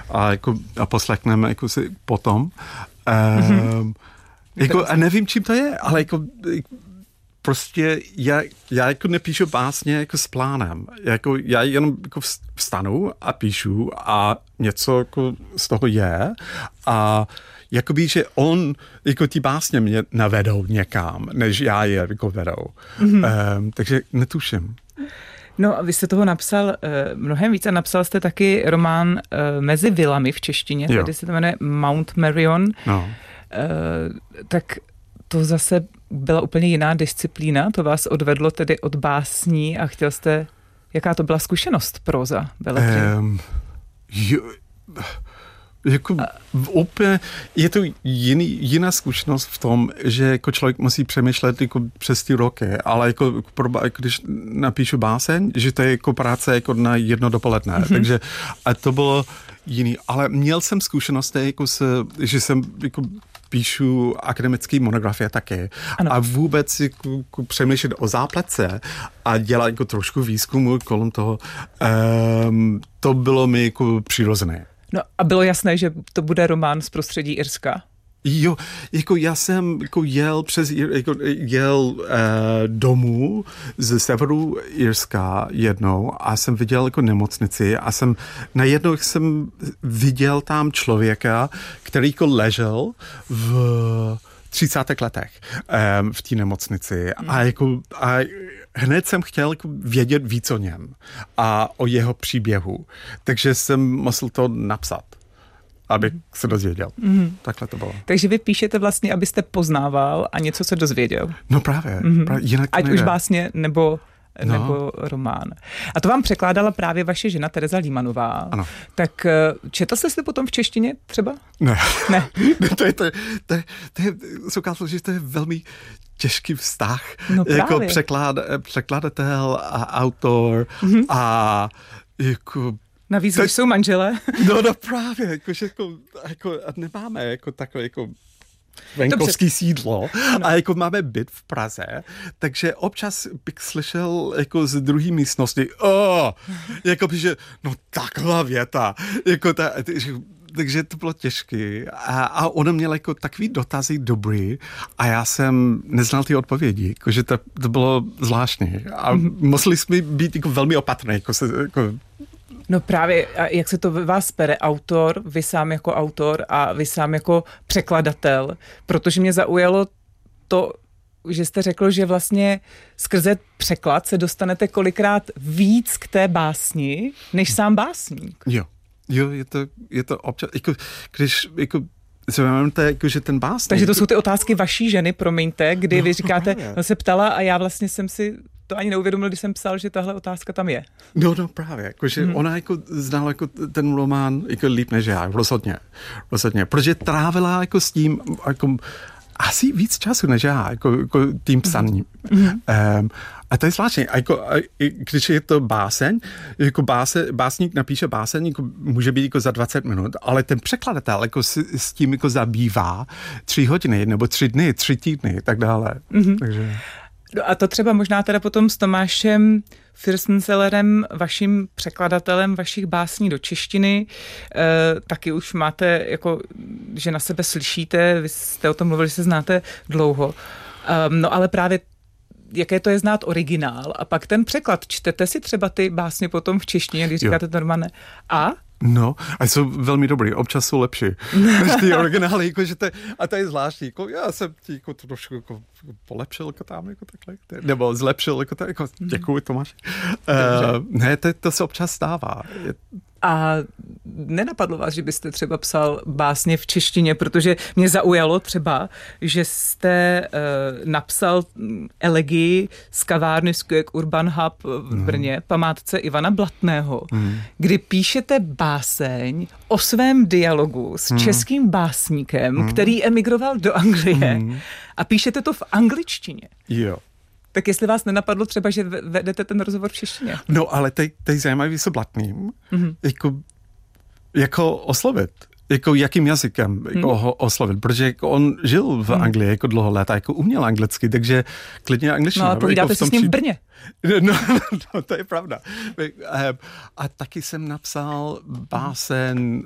a poslechneme jako si potom. Jako, a nevím, čím to je, ale jako prostě já jako nepíšu básně jako s plánem. Já jenom jako vstanu a píšu a něco jako z toho je a jakoby, že jako ty básně mě navedou někam, než já je jako vedou. Takže netuším. No a vy jste toho napsal mnohem víc a napsal jste taky román Mezi vilami v češtině, tady se to jmenuje Mount Marion. No. Tak to zase byla úplně jiná disciplína, to vás odvedlo tedy od básní a chtěl jste, jaká to byla zkušenost próza beletrie? Jako úplně, je to jiná zkušenost v tom, že jako člověk musí přemýšlet jako přes ty roky, ale jako když napíšu báseň, že to je jako práce jako na jedno dopoledne, takže a to bylo jiný, ale měl jsem zkušenosti jako že jsem jako píšu akademické monografie taky. Ano. A vůbec jako přemýšlet o zápletce a dělat jako trošku výzkumu kolem toho, to bylo mi jako přirozené. No a bylo jasné, že to bude román z prostředí Irska? Jo, jako já jsem jako jel domů ze severu Irska jednou a jsem viděl jako nemocnici a najednou jsem viděl tam člověka, který jako ležel v 30. letech v té nemocnici a hned jsem chtěl jako vědět víc o něm a o jeho příběhu, takže jsem musel to napsat, abych se dozvěděl. Takhle to bylo. Takže vy píšete vlastně, abyste poznával a něco se dozvěděl. No právě. Jinak ať už básně nebo román. A to vám překládala právě vaše žena Tereza Límanová. Ano. Tak četl jste si potom v češtině třeba? Ne. to ukázalo, že to je velmi těžký vztah. No jako překladatel a autor a jako navíc, když jsou manželé. No právě, jako nemáme jako takové jako venkovský sídlo a jako máme byt v Praze, takže občas bych slyšel jako z druhé místnosti, jako že no taková věta, jako takže to bylo těžké a ona měla jako takový dotazy dobrý a já jsem neznal ty odpovědi, jakože to bylo zvláštní a museli jsme být jako velmi opatrní, No právě, a jak se to ve vás pere, autor, vy sám jako autor a vy sám jako překladatel, protože mě zaujalo to, že jste řekl, že vlastně skrze překlad se dostanete kolikrát víc k té básni, než sám básník. Jo, je to občas, když si vezmete, že ten básník. Takže to jsou ty otázky vaší ženy, promiňte, kdy vy říkáte, se ptala a já vlastně jsem si to ani neuvědomil, když jsem psal, že tahle otázka tam je. No právě, ona znala ten román líp než já, rozhodně, protože trávila s tím asi víc času než já, tím psaním. A to je zvláštní, když je to báseň, básník napíše báseň, může být za 20 minut, ale ten překladatel s tím zabývá 3 hodiny, nebo 3 dny, 3 týdny, tak dále. Takže... No a to třeba možná teda potom s Tomášem Fürstensellerem, vaším překladatelem vašich básní do češtiny, taky už máte, že na sebe slyšíte, vy jste o tom mluvili, že se znáte dlouho. No ale právě jaké to je znát originál a pak ten překlad. Čtete si třeba ty básně potom v češtině, když říkáte to normálně. A? No, a jsou velmi dobrý, občas jsou lepší než ty originály, a to je zvláštní, já jsem ti trošku polepšil tam, takhle, nebo zlepšil, děkuji Tomáš. Ne, to se občas stává. A nenapadlo vás, že byste třeba psal básně v češtině, protože mě zaujalo třeba, že jste napsal elegii z kavárny Skujek Urban Hub v Brně, památce Ivana Blatného, kdy píšete báseň o svém dialogu s českým básníkem, který emigroval do Anglie a píšete to v angličtině. Jo. Tak jestli vás nenapadlo třeba, že vedete ten rozhovor v češtině? No, ale to je zajímavý s Blatným, jako oslovit, jakým jazykem ho oslovit, protože on žil v Anglii dlouho let a uměl anglicky, takže klidně angličtina. No a povídáte si s ním v Brně. No, to je pravda. A taky jsem napsal báseň